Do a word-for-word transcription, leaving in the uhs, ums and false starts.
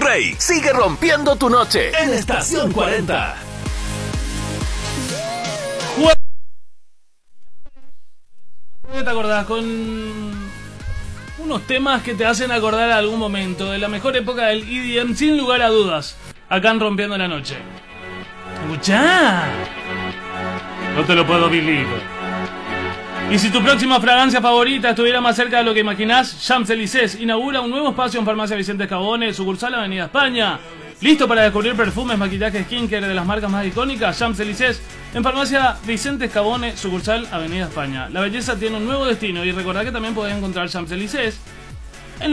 Rey sigue rompiendo tu noche en Estación cuarenta. ¿Te acordás? Con unos temas que te hacen acordar algún momento de la mejor época del E D M, sin lugar a dudas, acá en Rompiendo la Noche. ¡Escuchá! No te lo puedo believe. Y si tu próxima fragancia favorita estuviera más cerca de lo que imaginás, Champs-Élysées inaugura un nuevo espacio en Farmacia Vicente Escabone, sucursal Avenida España. ¿Listo para descubrir perfumes, maquillaje, skincare de las marcas más icónicas? Champs-Élysées en Farmacia Vicente Escabone, sucursal Avenida España. La belleza tiene un nuevo destino y recordá que también podés encontrar Champs-Élysées